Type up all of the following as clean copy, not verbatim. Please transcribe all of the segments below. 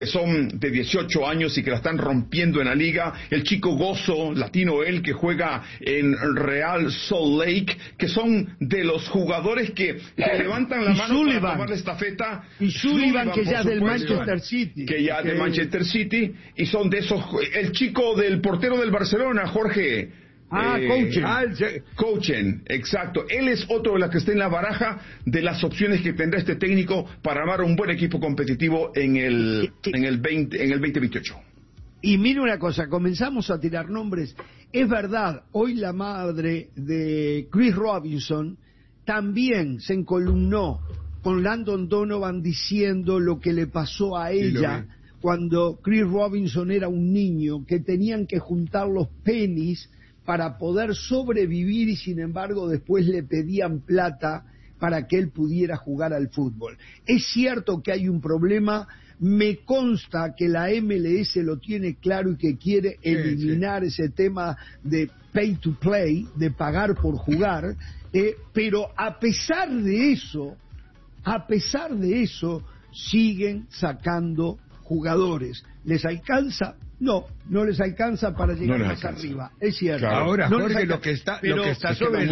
son de 18 años y que la están rompiendo en la liga, el chico Gozo, latino él, que juega en Real Salt Lake, que son de los jugadores que levantan la mano para tomar la estafeta. Y Sullivan, que ya es del Manchester City. Que ya es de Manchester City, y son de esos, el chico del portero del Barcelona, Jorge. Coachen, exacto. Él es otro de los que está en la baraja de las opciones que tendrá este técnico para armar un buen equipo competitivo en el 2028. Y mire una cosa, comenzamos a tirar nombres. Es verdad, hoy la madre de Chris Robinson también se encolumnó con Landon Donovan diciendo lo que le pasó a ella cuando Chris Robinson era un niño, que tenían que juntar los pennies para poder sobrevivir y sin embargo después le pedían plata para que él pudiera jugar al fútbol. Es cierto que hay un problema, me consta que la MLS lo tiene claro y que quiere eliminar ese tema de pay to play, de pagar por jugar, pero a pesar de eso, siguen sacando jugadores. ¿Les alcanza? No les alcanza para llegar más arriba, es cierto. Claro. Ahora, Jorge, lo que está sobre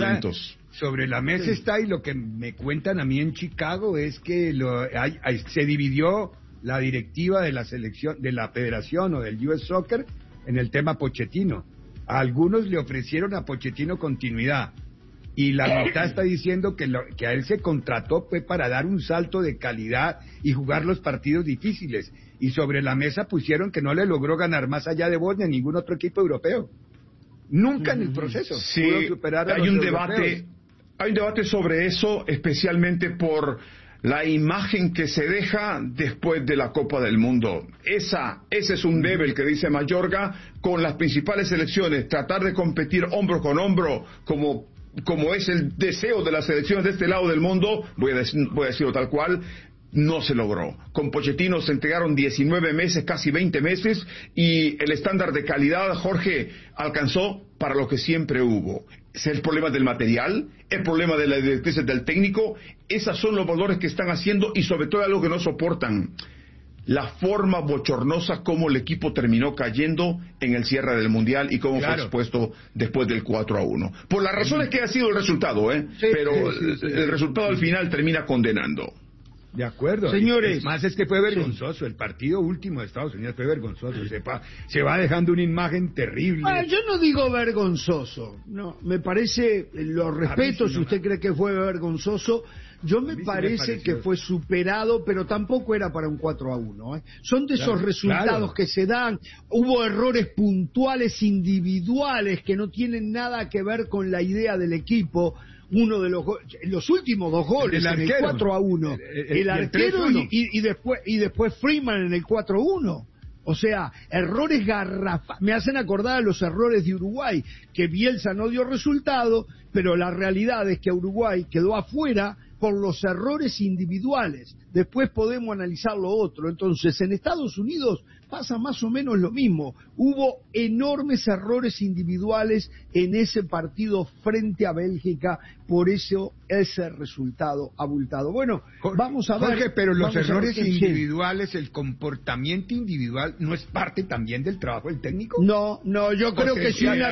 la mesa está, y lo que me cuentan a mí en Chicago es que se dividió la directiva de la selección, de la federación o del US Soccer en el tema Pochettino. A algunos le ofrecieron a Pochettino continuidad, y la mitad está diciendo que a él se contrató fue para dar un salto de calidad y jugar los partidos difíciles, y sobre la mesa pusieron que no le logró ganar más allá de Bosnia ningún otro equipo europeo. Nunca en el proceso pudo superar a los europeos. Hay un debate sobre eso, especialmente por la imagen que se deja después de la Copa del Mundo. Ese es un debe, el que dice Mayorga, con las principales selecciones, tratar de competir hombro con hombro como es el deseo de las selecciones de este lado del mundo, voy a decirlo tal cual. No se logró. Con Pochettino se entregaron 19 meses, casi 20 meses, y el estándar de calidad, Jorge, alcanzó para lo que siempre hubo. Es el problema del material, el problema de las directrices del técnico. Esas son los valores que están haciendo, y sobre todo algo que no soportan: la forma bochornosa como el equipo terminó cayendo en el cierre del Mundial y cómo fue expuesto después del 4-1. Por las razones que ha sido el resultado, pero el resultado al final termina condenando. De acuerdo, señores. Más es que fue vergonzoso. El partido último de Estados Unidos fue vergonzoso. Se va dejando una imagen terrible. Yo no digo vergonzoso. No, me parece, lo respeto si usted cree que fue vergonzoso. Yo me parece que fue superado, pero tampoco era para un 4-1. Son de esos resultados que se dan. Hubo errores puntuales, individuales, que no tienen nada que ver con la idea del equipo. Uno de los últimos dos goles en el 4-1, el arquero y después Freeman en el 4-1. O sea, errores garrafales. Me hacen acordar a los errores de Uruguay, que Bielsa no dio resultado, pero la realidad es que Uruguay quedó afuera por los errores individuales. Después podemos analizar lo otro. Entonces, en Estados Unidos pasa más o menos lo mismo. Hubo enormes errores individuales en ese partido frente a Bélgica, por eso ese resultado abultado. Bueno, vamos a ver. Jorge, pero los errores individuales, el comportamiento individual, ¿no es parte también del trabajo del técnico? No, yo creo que si un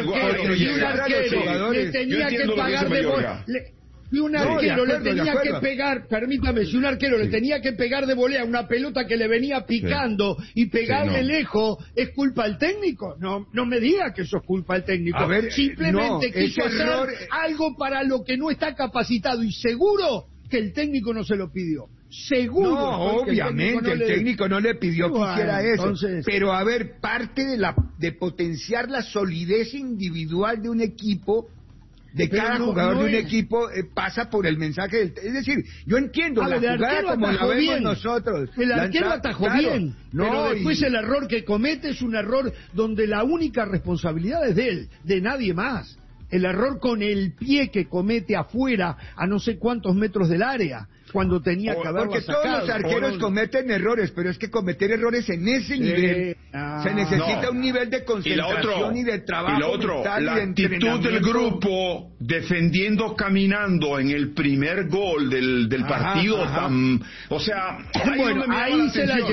arquero le tenía que pagar de si un arquero le tenía que pegar, permítame, si un arquero le tenía que pegar de volea una pelota que le venía picando y pegarle lejos, ¿es culpa del técnico? No me diga que eso es culpa del técnico. A ver, simplemente quiso hacer algo para lo que no está capacitado, y seguro que el técnico no se lo pidió. Seguro. No, obviamente el técnico no le pidió que hiciera eso. Entonces, pero a ver, parte de potenciar la solidez individual de un equipo, de cada jugador de un equipo, pasa por el mensaje es decir, yo entiendo la jugada como la vemos nosotros. El arquero atajó bien, pero después el error que comete es un error donde la única responsabilidad es de él, de nadie más. El error con el pie que comete afuera, a no sé cuántos metros del área, cuando tenía que haberlo sacado. Porque todos los arqueros cometen errores, pero es que cometer errores en ese nivel se necesita un nivel de concentración y de trabajo. Y lo otro, la actitud del grupo defendiendo, caminando en el primer gol del partido. O sea, bueno, ahí se la llevo.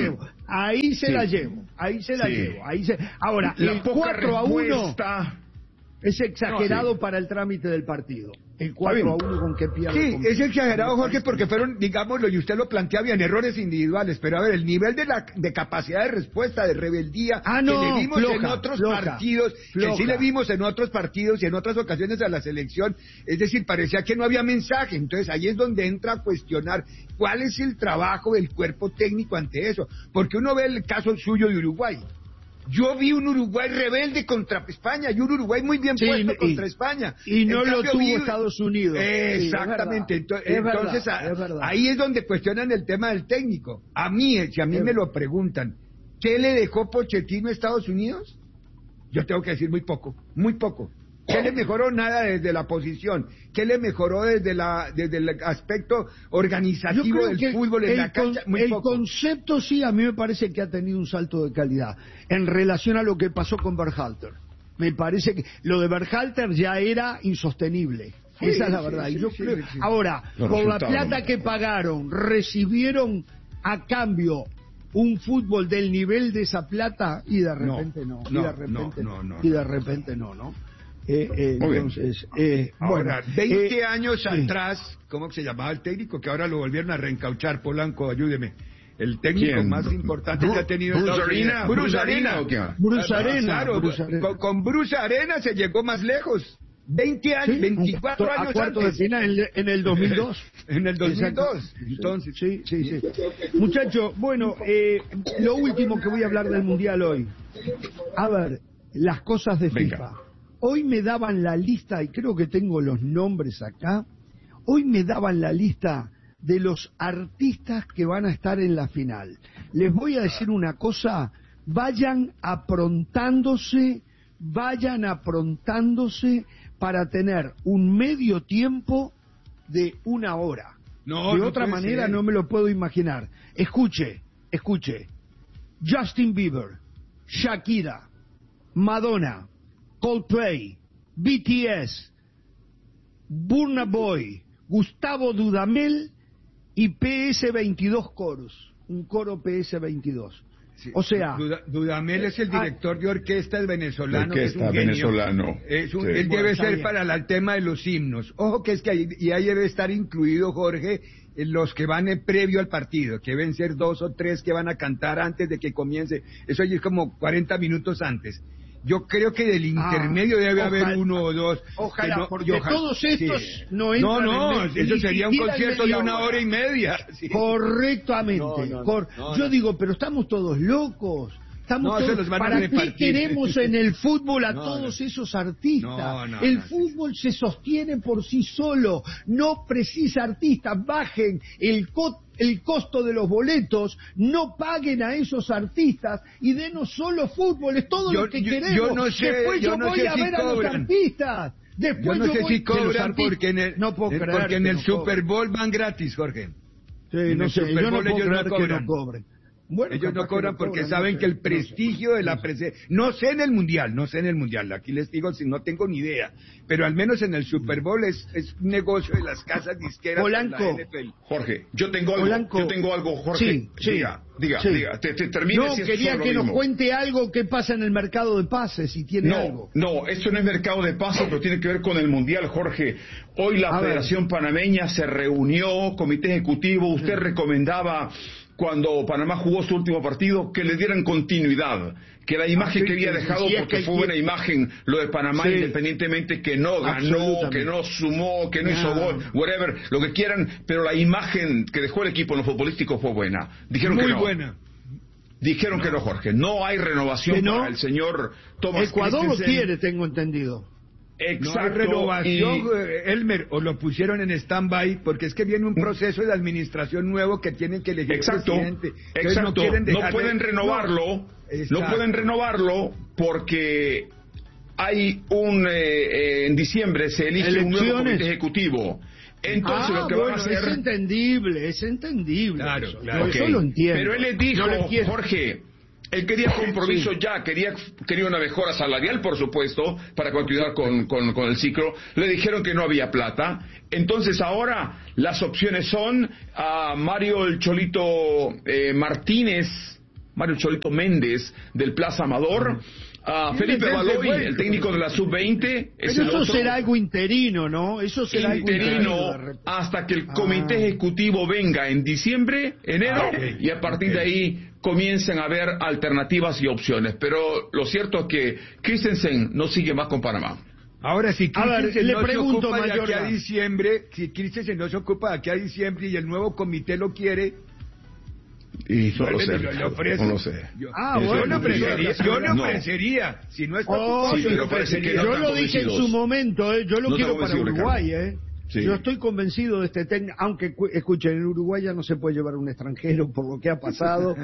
Ahí se la llevo. Ahora, el 4-1 es exagerado para el trámite del partido. El 4-1 con que pierde. Sí, es exagerado, Jorge, porque fueron, digámoslo, y usted lo plantea bien, errores individuales, pero a ver, el nivel de capacidad de respuesta, de rebeldía, que le vimos en otros partidos, que sí le vimos en otros partidos y en otras ocasiones a la selección, es decir, parecía que no había mensaje. Entonces ahí es donde entra a cuestionar cuál es el trabajo del cuerpo técnico ante eso, porque uno ve el caso suyo de Uruguay. Yo vi un Uruguay rebelde contra España y un Uruguay muy bien puesto contra España. Y no lo tuvo Estados Unidos. Exactamente. Sí, es entonces, verdad. ahí es donde cuestionan el tema del técnico. A mí, si a mí me lo preguntan, ¿qué le dejó Pochettino a Estados Unidos? Yo tengo que decir muy poco. ¿Qué le mejoró? Nada desde la posición. ¿Qué le mejoró desde el aspecto organizativo del fútbol en la cancha? Muy poco. El concepto sí, a mí me parece que ha tenido un salto de calidad en relación a lo que pasó con Berhalter. Me parece que lo de Berhalter ya era insostenible. Esa es la verdad. Sí, y yo creo. Ahora, por la plata que pagaron, recibieron a cambio un fútbol del nivel de esa plata y de repente no. Entonces, ahora, 20 años atrás, ¿cómo se llamaba el técnico? Que ahora lo volvieron a reencauchar, Polanco, ayúdeme. El técnico más importante que ha tenido Bruce Arena. Claro, con Bruce Arena se llegó más lejos. 20 años, 24 años a cuarto antes. De final en el 2002. En el 2002. Entonces, sí. Muchachos, bueno, lo último que voy a hablar del Mundial hoy. A ver, las cosas de FIFA. Hoy me daban la lista, y creo que tengo los nombres acá, hoy me daban la lista de los artistas que van a estar en la final. Les voy a decir una cosa, vayan aprontándose para tener un medio tiempo de 1 hora. De otra manera no me lo puedo imaginar. Escuche. Justin Bieber, Shakira, Madonna, Coldplay, BTS, Burna Boy, Gustavo Dudamel y PS22 coros. Un coro PS22. Sí. O sea, Dudamel es el director de orquesta, el venezolano. Orquesta venezolano. Él debe ser para el tema de los himnos. Ojo que es que ahí debe estar incluido, Jorge, los que van previo al partido, que deben ser 2 o 3 que van a cantar antes de que comience. Eso ahí es como 40 minutos antes. Yo creo que del intermedio debe haber 1 o 2. Ojalá, porque todos estos no entran. No, eso sería un concierto de 1 hora y media. Sí. Correctamente. Yo digo, pero estamos todos locos. ¿Para qué queremos en el fútbol a todos esos artistas? El fútbol se sostiene por sí solo, no precisa artistas. Bajen el costo de los boletos, no paguen a esos artistas y denos solo fútbol, es todo lo que queremos. Después yo voy a ver a los artistas. Después yo no sé si cobran porque en el Super Bowl van gratis, Jorge. Sí, no sé, yo no puedo creer que no cobren. Bueno, ellos no cobran porque saben que el prestigio de la presencia... No sé en el Mundial, aquí les digo si no tengo ni idea, pero al menos en el Super Bowl es un negocio de las casas disqueras. Polanco. Jorge, yo tengo algo, Jorge. Sí. Diga, termine. No, quería que nos cuente algo que pasa en el mercado de pases, si tiene algo. No, esto no es mercado de pases, pero tiene que ver con el Mundial, Jorge. Hoy la Federación Panameña se reunió, comité ejecutivo, usted recomendaba... Cuando Panamá jugó su último partido, que le dieran continuidad, que la imagen que había dejado, porque fue buena imagen lo de Panamá, independientemente que no ganó, que no sumó, que no hizo gol, whatever, lo que quieran, pero la imagen que dejó el equipo en lo futbolístico fue buena. Dijeron que no. Buena. Dijeron que no, Jorge. No hay renovación para el señor Thomas Ecuador lo quiere, tengo entendido. Exacto. No hay renovación, Elmer, o lo pusieron en stand-by, porque es que viene un proceso de administración nuevo que tienen que elegir presidente. Exacto. No pueden renovarlo. No pueden renovarlo porque hay en diciembre se elige un nuevo comité ejecutivo. Entonces lo que van a hacer... Es entendible. Claro. Eso lo entiendo. Pero él le dijo, Jorge... Él quería compromiso ya, quería una mejora salarial, por supuesto, para continuar con el ciclo. Le dijeron que no había plata. Entonces ahora las opciones son a Mario el Cholito Martínez, Mario Cholito Méndez del Plaza Amador, Felipe Baloy, el técnico de la Sub-20. Pero eso será algo interino, ¿no? Eso será interino hasta que el comité ejecutivo venga en diciembre, enero, y a partir de ahí comiencen a haber alternativas y opciones. Pero lo cierto es que Christensen no sigue más con Panamá. Ahora, si Christensen le pregunto, Mayorga, a diciembre, si Christensen no se ocupa de aquí a diciembre y el nuevo comité lo quiere, y no lo sé, no lo sé. Yo lo ofrecería. Si no está ocupado, yo lo ofrecería. Yo lo dije en su momento, yo lo quiero para Uruguay, Sí. Yo estoy convencido de este técnico, aunque escuchen, en Uruguay ya no se puede llevar un extranjero por lo que ha pasado,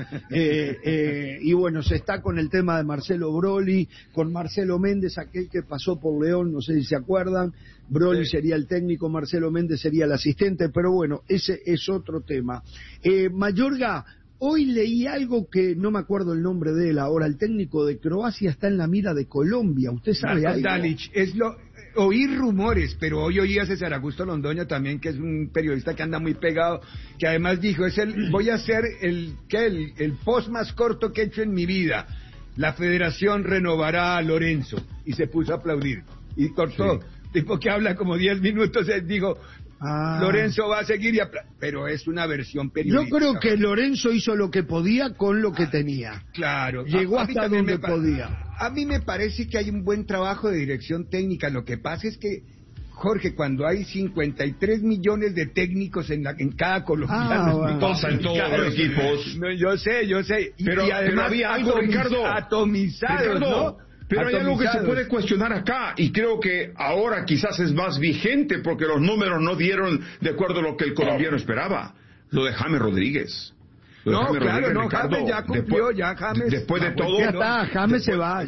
y bueno, se está con el tema de Marcelo Broly, con Marcelo Méndez, aquel que pasó por León, no sé si se acuerdan. Broly sería el técnico, Marcelo Méndez sería el asistente, pero bueno, ese es otro tema. Mayorga, hoy leí algo que no me acuerdo el nombre de él ahora, el técnico de Croacia está en la mira de Colombia, ¿usted sabe algo? Dalic, oí rumores, pero hoy oí a César Augusto Londoño también, que es un periodista que anda muy pegado, que además dijo, voy a hacer el post más corto que he hecho en mi vida. La federación renovará a Lorenzo. Y se puso a aplaudir. Y cortó. Sí. Tipo que habla como 10 minutos, dijo, Lorenzo va a seguir, pero es una versión periodística. Yo creo que Lorenzo hizo lo que podía con lo que tenía. Claro. Llegó hasta donde podía. A mí me parece que hay un buen trabajo de dirección técnica. Lo que pasa es que, Jorge, cuando hay 53 millones de técnicos en cada colombiano, pasa en todos los equipos. No, yo sé. Pero además había algo, Ricardo, atomizados, ¿no? Pero hay algo que se puede cuestionar acá, y creo que ahora quizás es más vigente porque los números no dieron de acuerdo a lo que el colombiano esperaba. Lo de James Rodríguez. James ya cumplió, después de todo. Ya está, James se va.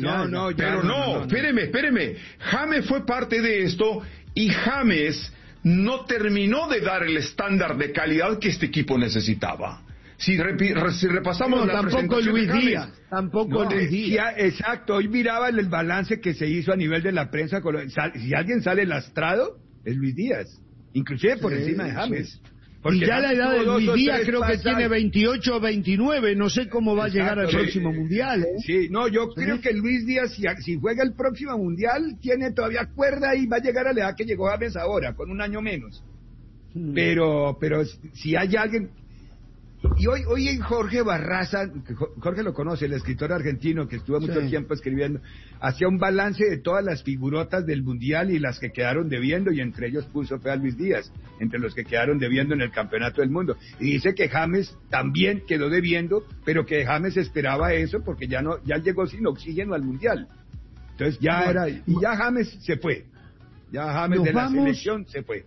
Espéreme. James fue parte de esto, y James no terminó de dar el estándar de calidad que este equipo necesitaba. Si repasamos la presentación Luis Díaz, tampoco Luis Díaz. Exacto, hoy miraba el balance que se hizo a nivel de la prensa. Si alguien sale lastrado, es Luis Díaz, inclusive por encima de James. Y ya la edad de Luis Díaz creo que tiene 28 o 29, no sé cómo va a llegar al próximo Mundial. Sí, no, yo creo que Luis Díaz, si juega el próximo Mundial, tiene todavía cuerda y va a llegar a la edad que llegó James ahora, con un año menos. Pero si hay alguien... Y hoy en Jorge Barraza, Jorge lo conoce, el escritor argentino que estuvo mucho tiempo escribiendo, hacía un balance de todas las figurotas del Mundial y las que quedaron debiendo, y entre ellos puso a Luis Díaz, entre los que quedaron debiendo en el Campeonato del Mundo. Y dice que James también quedó debiendo, pero que James esperaba eso porque ya llegó sin oxígeno al Mundial. Entonces ya James se fue. Ya James de la selección se fue.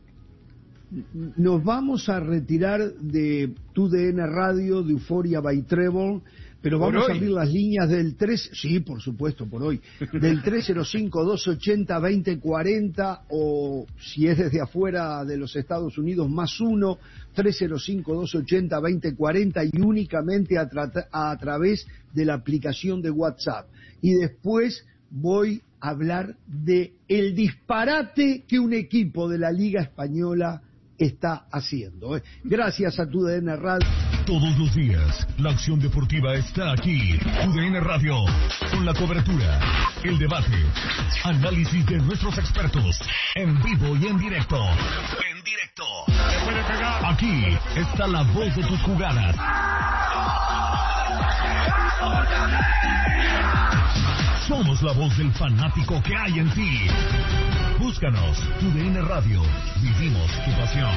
Nos vamos a retirar de TUDN Radio, de Euforia by Trébol, pero vamos a abrir las líneas del 3, sí, por supuesto, por hoy, del 305-280-2040, o si es desde afuera de los Estados Unidos, +1, 305-280-2040, y únicamente a través de la aplicación de WhatsApp. Y después voy a hablar de el disparate que un equipo de la Liga Española está haciendo. Gracias a TUDN Radio. Todos los días, la acción deportiva está aquí. TUDN Radio, con la cobertura, el debate, análisis de nuestros expertos, en vivo y en directo. Aquí está la voz de tus jugadas. Somos la voz del fanático que hay en ti. Búscanos, TUDN Radio. Vivimos tu pasión.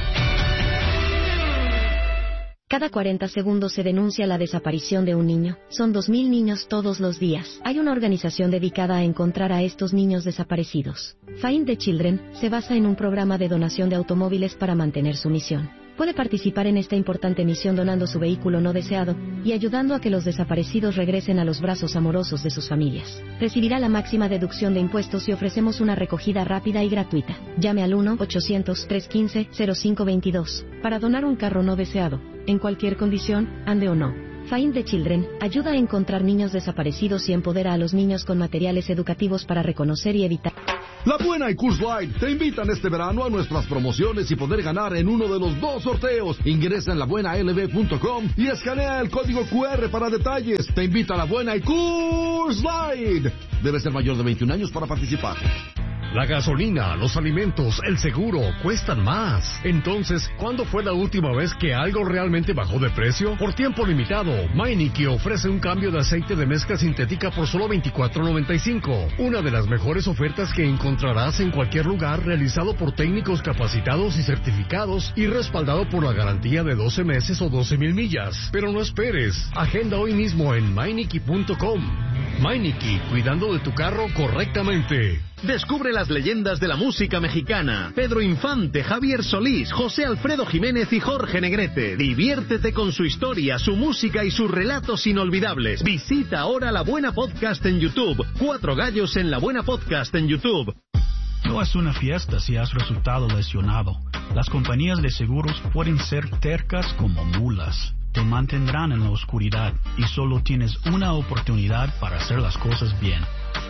Cada 40 segundos se denuncia la desaparición de un niño. Son 2.000 niños todos los días. Hay una organización dedicada a encontrar a estos niños desaparecidos. Find the Children se basa en un programa de donación de automóviles para mantener su misión. Puede participar en esta importante misión donando su vehículo no deseado y ayudando a que los desaparecidos regresen a los brazos amorosos de sus familias. Recibirá la máxima deducción de impuestos y ofrecemos una recogida rápida y gratuita. Llame al 1-800-315-0522 para donar un carro no deseado, en cualquier condición, ande o no. Find the Children ayuda a encontrar niños desaparecidos y empodera a los niños con materiales educativos para reconocer y evitar. La Buena y Coors Light te invitan este verano a nuestras promociones y poder ganar en uno de los 2 sorteos. Ingresa en labuenalb.com y escanea el código QR para detalles. Te invita a La Buena y Coors Light. Debe ser mayor de 21 años para participar. La gasolina, los alimentos, el seguro cuestan más. Entonces, ¿cuándo fue la última vez que algo realmente bajó de precio? Por tiempo limitado, Meineke ofrece un cambio de aceite de mezcla sintética por solo $24.95. Una de las mejores ofertas que encontrarás en cualquier lugar, realizado por técnicos capacitados y certificados y respaldado por la garantía de 12 meses o 12,000 millas. Pero no esperes, agenda hoy mismo en Meineke.com. Meineke, cuidando de tu carro correctamente. Descubre las leyendas de la música mexicana. Pedro Infante, Javier Solís, José Alfredo Jiménez y Jorge Negrete. Diviértete con su historia, su música y sus relatos inolvidables. Visita ahora La Buena Podcast en YouTube. 4 gallos en La Buena Podcast en YouTube. No es una fiesta si has resultado lesionado. Las compañías de seguros pueden ser tercas como mulas. Te mantendrán en la oscuridad y solo tienes una oportunidad para hacer las cosas bien.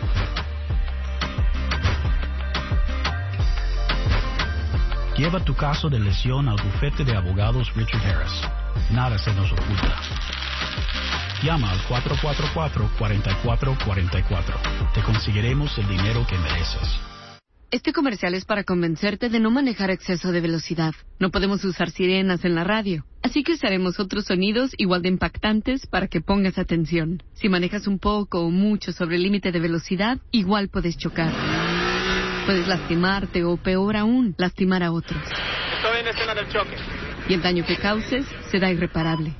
Lleva tu caso de lesión al bufete de abogados Richard Harris. Nada se nos oculta. Llama al 444-4444. Te conseguiremos el dinero que mereces. Este comercial es para convencerte de no manejar a exceso de velocidad. No podemos usar sirenas en la radio, así que usaremos otros sonidos igual de impactantes para que pongas atención. Si manejas un poco o mucho sobre el límite de velocidad, igual puedes chocar. Puedes lastimarte o, peor aún, lastimar a otros. Estoy en escena del choque. Y el daño que causes será irreparable.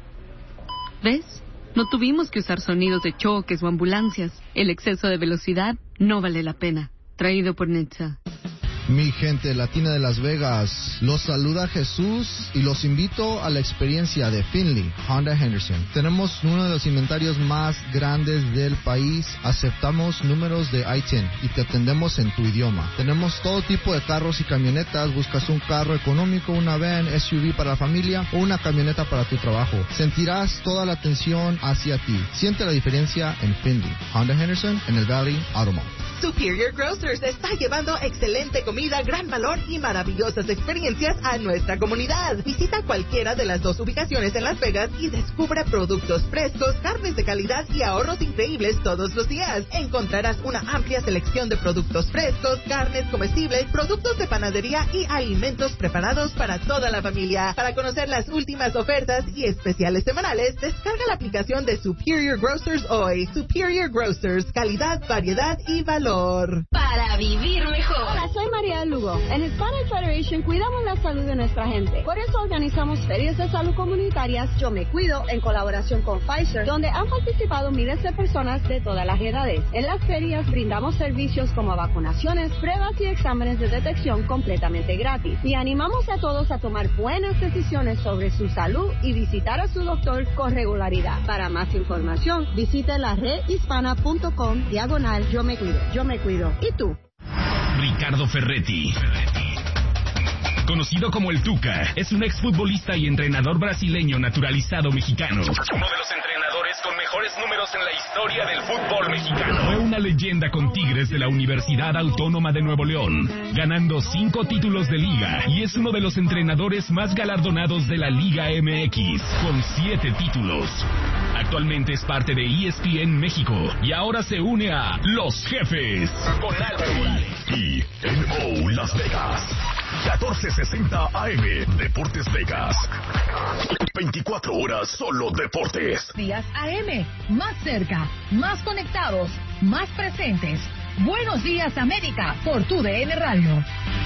¿Ves? No tuvimos que usar sonidos de choques o ambulancias. El exceso de velocidad no vale la pena. Traído por Netza. Mi gente latina de Las Vegas, los saluda Jesús y los invito a la experiencia de Finley Honda Henderson. Tenemos uno de los inventarios más grandes del país, aceptamos números de I-10 y te atendemos en tu idioma. Tenemos todo tipo de carros y camionetas, buscas un carro económico, una van, SUV para la familia o una camioneta para tu trabajo. Sentirás toda la atención hacia ti. Siente la diferencia en Finley Honda Henderson en el Valley Auto Mall. Superior Grocers está llevando excelente comida, gran valor y maravillosas experiencias a nuestra comunidad. Visita cualquiera de las 2 ubicaciones en Las Vegas y descubre productos frescos, carnes de calidad y ahorros increíbles todos los días. Encontrarás una amplia selección de productos frescos, carnes comestibles, productos de panadería y alimentos preparados para toda la familia. Para conocer las últimas ofertas y especiales semanales, descarga la aplicación de Superior Grocers hoy. Superior Grocers, calidad, variedad y valor. Para vivir mejor. Hola, soy María Lugo. En Hispanic Federation cuidamos la salud de nuestra gente. Por eso organizamos ferias de salud comunitarias Yo Me Cuido en colaboración con Pfizer, donde han participado miles de personas de todas las edades. En las ferias brindamos servicios como vacunaciones, pruebas y exámenes de detección completamente gratis. Y animamos a todos a tomar buenas decisiones sobre su salud y visitar a su doctor con regularidad. Para más información, visite la redhispana.com/Yo Me Cuido. Yo me cuido. ¿Y tú? Ricardo Ferretti, conocido como el Tuca, es un exfutbolista y entrenador brasileño naturalizado mexicano. Uno de los entrenadores con mejores números en la historia del fútbol mexicano. Fue una leyenda con Tigres de la Universidad Autónoma de Nuevo León, ganando 5 títulos de liga, y es uno de los entrenadores más galardonados de la Liga MX, con 7 títulos. Actualmente es parte de ESPN México y ahora se une a Los Jefes con Alvin y NO Las Vegas. 1460 AM Deportes Vegas. 24 horas solo deportes. Días AM, más cerca, más conectados, más presentes. Buenos días América por tu DN Radio.